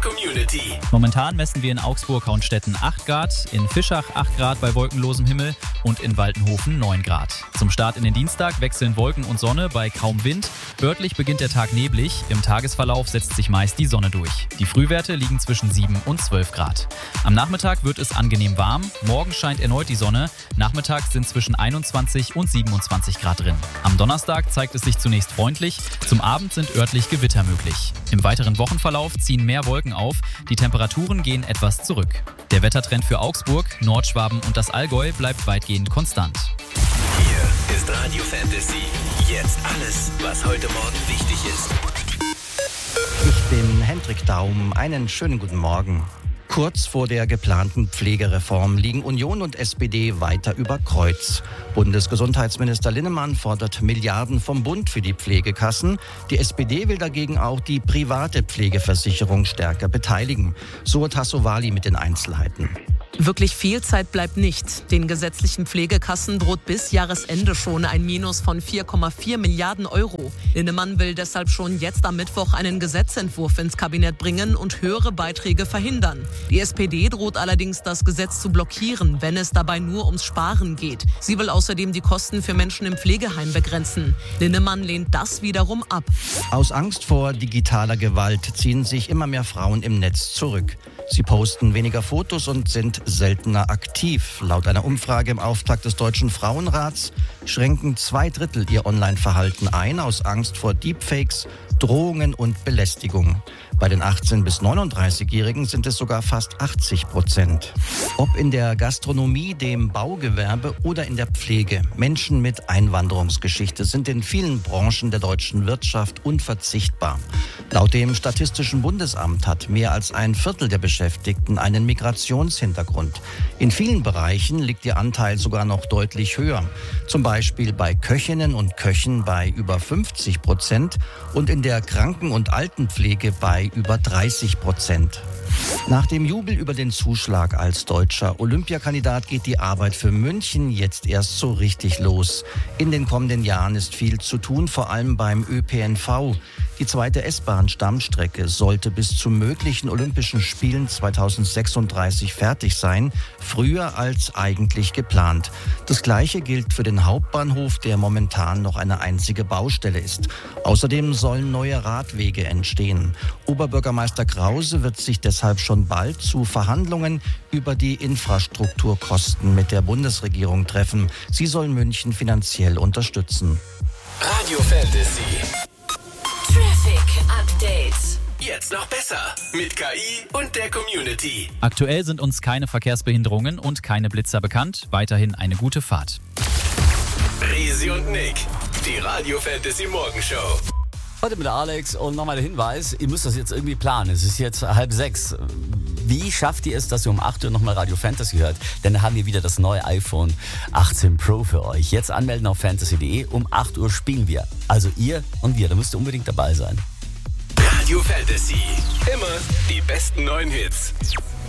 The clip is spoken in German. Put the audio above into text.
Community. Momentan messen wir in Augsburg-Hauenstetten 8 Grad, in Fischach 8 Grad bei wolkenlosem Himmel und in Waltenhofen 9 Grad. Zum Start in den Dienstag wechseln Wolken und Sonne bei kaum Wind. Örtlich beginnt der Tag neblig. Im Tagesverlauf setzt sich meist die Sonne durch. Die Frühwerte liegen zwischen 7 und 12 Grad. Am Nachmittag wird es angenehm warm. Morgen scheint erneut die Sonne. Nachmittags sind zwischen 21 und 27 Grad drin. Am Donnerstag zeigt es sich zunächst freundlich. Zum Abend sind örtlich Gewitter möglich. Im weiteren Wochenverlauf ziehen mehr Wolken auf. Die Temperaturen gehen etwas zurück. Der Wettertrend für Augsburg, Nordschwaben und das Allgäu bleibt weitgehend konstant. Hier ist Radio Fantasy. Jetzt alles, was heute Morgen wichtig ist. Ich bin Hendrik Daum. Einen schönen guten Morgen. Kurz vor der geplanten Pflegereform liegen Union und SPD weiter über Kreuz. Bundesgesundheitsminister Linnemann fordert Milliarden vom Bund für die Pflegekassen. Die SPD will dagegen auch die private Pflegeversicherung stärker beteiligen. So Tasso Wali mit den Einzelheiten. Wirklich viel Zeit bleibt nicht. Den gesetzlichen Pflegekassen droht bis Jahresende schon ein Minus von 4,4 Milliarden Euro. Linnemann will deshalb schon jetzt am Mittwoch einen Gesetzentwurf ins Kabinett bringen und höhere Beiträge verhindern. Die SPD droht allerdings, das Gesetz zu blockieren, wenn es dabei nur ums Sparen geht. Sie will außerdem die Kosten für Menschen im Pflegeheim begrenzen. Linnemann lehnt das wiederum ab. Aus Angst vor digitaler Gewalt ziehen sich immer mehr Frauen im Netz zurück. Sie posten weniger Fotos und sind seltener aktiv. Laut einer Umfrage im Auftakt des Deutschen Frauenrats schränken 2/3 ihr Online-Verhalten ein aus Angst vor Deepfakes, Drohungen und Belästigung. Bei den 18- bis 39-Jährigen sind es sogar fast 80%. Ob in der Gastronomie, dem Baugewerbe oder in der Pflege, Menschen mit Einwanderungsgeschichte sind in vielen Branchen der deutschen Wirtschaft unverzichtbar. Laut dem Statistischen Bundesamt hat mehr als ein Viertel der Beschäftigten einen Migrationshintergrund. In vielen Bereichen liegt ihr Anteil sogar noch deutlich höher. Zum Beispiel bei Köchinnen und Köchen bei über 50% und in der Kranken- und Altenpflege bei über 30%. Nach dem Jubel über den Zuschlag als deutscher Olympiakandidat geht die Arbeit für München jetzt erst so richtig los. In den kommenden Jahren ist viel zu tun, vor allem beim ÖPNV. Die zweite S-Bahn-Stammstrecke sollte bis zu möglichen Olympischen Spielen 2036 fertig sein, früher als eigentlich geplant. Das Gleiche gilt für den Hauptbahnhof, der momentan noch eine einzige Baustelle ist. Außerdem sollen neue Radwege entstehen. Oberbürgermeister Krause wird sich deshalb schon bald zu Verhandlungen über die Infrastrukturkosten mit der Bundesregierung treffen. Sie soll München finanziell unterstützen. Radio Fantasy. Traffic Update. Jetzt noch besser mit KI und der Community. Aktuell sind uns keine Verkehrsbehinderungen und keine Blitzer bekannt. Weiterhin eine gute Fahrt. Resi und Nick, die Radio Fantasy Morgenshow. Heute mit Alex und nochmal der Hinweis, ihr müsst das jetzt irgendwie planen. Es ist jetzt 5:30. Wie schafft ihr es, dass ihr um 8 Uhr nochmal Radio Fantasy hört? Denn da haben wir wieder das neue iPhone 18 Pro für euch. Jetzt anmelden auf fantasy.de. Um 8 Uhr spielen wir. Also ihr und wir, da müsst ihr unbedingt dabei sein. Radio Fantasy. Immer die besten neuen Hits.